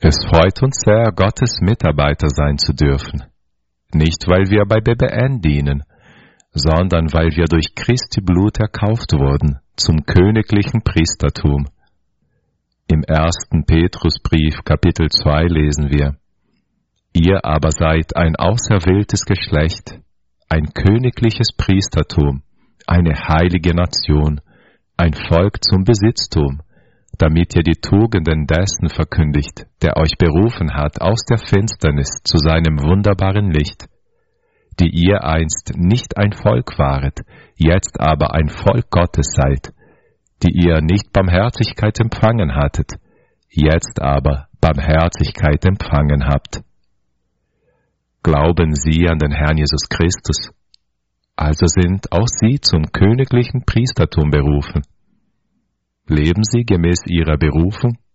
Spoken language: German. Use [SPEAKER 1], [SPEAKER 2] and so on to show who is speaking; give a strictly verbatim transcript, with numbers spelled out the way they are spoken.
[SPEAKER 1] Es freut uns sehr, Gottes Mitarbeiter sein zu dürfen. Nicht, weil wir bei B B N dienen, sondern weil wir durch Christi Blut erkauft wurden zum königlichen Priestertum. Im ersten Petrusbrief, Kapitel zwei, lesen wir: Ihr aber seid ein auserwähltes Geschlecht, ein königliches Priestertum, eine heilige Nation, ein Volk zum Besitztum, damit ihr die Tugenden dessen verkündigt, der euch berufen hat aus der Finsternis zu seinem wunderbaren Licht, die ihr einst nicht ein Volk waret, jetzt aber ein Volk Gottes seid, die ihr nicht Barmherzigkeit empfangen hattet, jetzt aber Barmherzigkeit empfangen habt. Glauben Sie an den Herrn Jesus Christus, also sind auch Sie zum königlichen Priestertum berufen. Leben Sie gemäß Ihrer Berufung